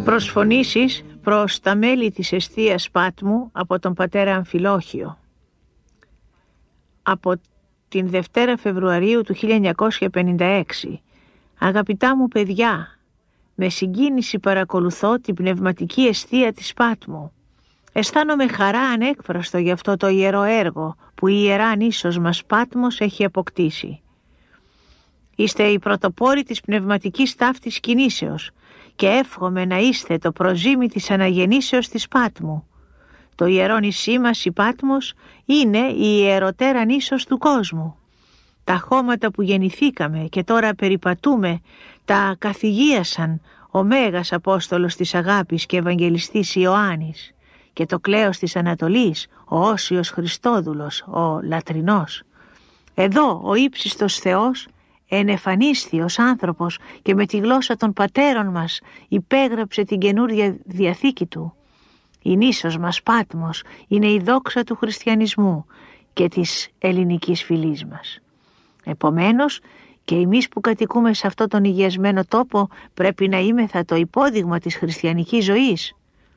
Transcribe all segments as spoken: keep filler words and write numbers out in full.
Προσφωνήσεις προς τα μέλη της εστίας Πάτμου από τον πατέρα Αμφιλόχιο. Από την Δευτέρα Φεβρουαρίου του χίλια εννιακόσια πενήντα έξι. Αγαπητά μου παιδιά, με συγκίνηση παρακολουθώ την πνευματική εστία της Πάτμου. Αισθάνομαι χαρά ανέκφραστο για αυτό το ιερό έργο που η Ιερά Νήσος μας Πάτμος έχει αποκτήσει. Είστε οι πρωτοπόροι της πνευματικής ταύτης κινήσεως και εύχομαι να είστε το προζύμι της αναγεννήσεως της Πάτμου. Το ιερό νησί μας η Πάτμος είναι η ιεροτέρα νήσος του κόσμου. Τα χώματα που γεννηθήκαμε και τώρα περιπατούμε τα καθηγίασαν ο Μέγας Απόστολος της Αγάπης και Ευαγγελιστής Ιωάννης και το κλέος της Ανατολής ο Όσιος Χριστόδουλος, ο Λατρινός. Εδώ ο ύψιστος Θεός ενεφανίσθη ως άνθρωπος και με τη γλώσσα των πατέρων μας υπέγραψε την καινούρια διαθήκη του. Η νήσος μας Πάτμος είναι η δόξα του χριστιανισμού και της ελληνικής φυλής μας. Επομένως και εμείς που κατοικούμε σε αυτό τον υγιασμένο τόπο πρέπει να είμεθα το υπόδειγμα της χριστιανικής ζωής.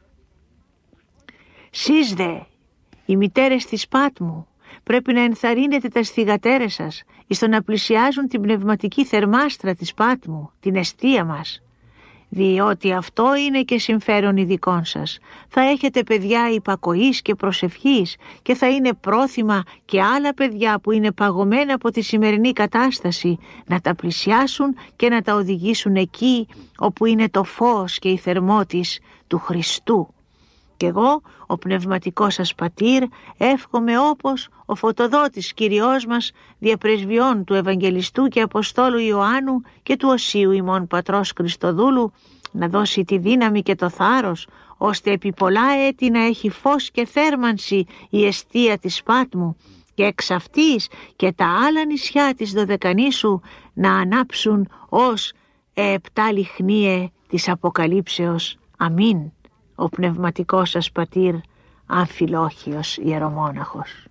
Σεις δε, οι μητέρες της Πάτμου, πρέπει να ενθαρρύνετε τα θυγατέρες σας εις το να πλησιάζουν την πνευματική θερμάστρα της Πάτμου, την εστία μας. Διότι αυτό είναι και συμφέρον ειδικών σας. Θα έχετε παιδιά υπακοής και προσευχής και θα είναι πρόθυμα και άλλα παιδιά που είναι παγωμένα από τη σημερινή κατάσταση να τα πλησιάσουν και να τα οδηγήσουν εκεί όπου είναι το φως και η θερμότης του Χριστού. Κι εγώ, ο πνευματικός σας πατήρ, εύχομαι όπως ο φωτοδότης Κυριός μας διαπρεσβειών του Ευαγγελιστού και Αποστόλου Ιωάννου και του Οσίου ημών πατρός Χριστοδούλου να δώσει τη δύναμη και το θάρρος ώστε επί πολλά έτη να έχει φως και θέρμανση η εστία της Πάτμου και εξ αυτής και τα άλλα νησιά της Δωδεκανήσου να ανάψουν ως επτά λιχνίε της Αποκαλύψεως. Αμήν. Ο πνευματικός σας πατήρ Αμφιλόχιος ιερομόναχος.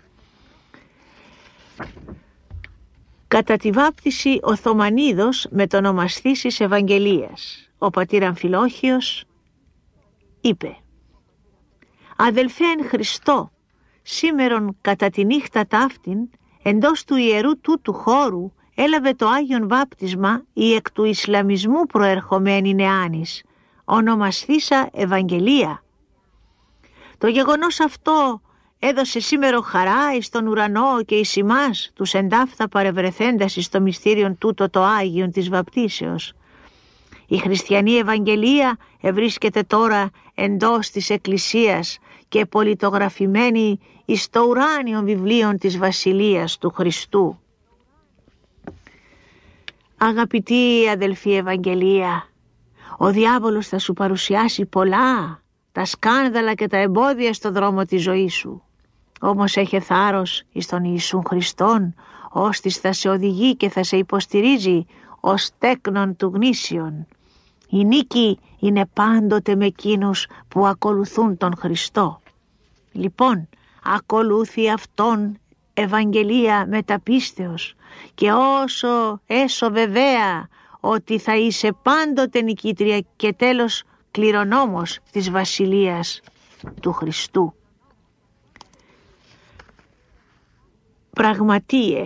Κατά τη βάπτιση ο Θωμανίδος μετονομαστήσης Ευαγγελίας, ο πατήρ Αμφιλόχιος είπε: «Αδελφέ εν Χριστώ, σήμερον κατά τη νύχτα ταύτην εντός του ιερού τούτου χώρου έλαβε το Άγιον Βάπτισμα η εκ του Ισλαμισμού προερχομένη νεάνης, ονομαστήσα Ευαγγελία. Το γεγονός αυτό έδωσε σήμερο χαρά εις τον ουρανό και εις ημάς τους εντάφθα παρευρεθέντας εις το μυστήριον τούτο το Άγιον της Βαπτίσεως. Η χριστιανή Ευαγγελία ευρίσκεται τώρα εντός της Εκκλησίας και πολιτογραφημένη εις το ουράνιον βιβλίον της Βασιλείας του Χριστού. Αγαπητή αδελφή Ευαγγελία, ο διάβολος θα σου παρουσιάσει πολλά, τα σκάνδαλα και τα εμπόδια στο δρόμο της ζωής σου. Όμως έχε θάρρος εις τον Ιησούν Χριστόν, ώστις θα σε οδηγεί και θα σε υποστηρίζει ως τέκνον του γνήσιον. Η νίκη είναι πάντοτε με εκείνους που ακολουθούν τον Χριστό. Λοιπόν, ακολούθει Αυτόν Ευαγγελία μεταπίστεως και όσο έσω βεβαία ότι θα είσαι πάντοτε νικήτρια και τέλος κληρονόμος της Βασιλείας του Χριστού. Πραγματίε.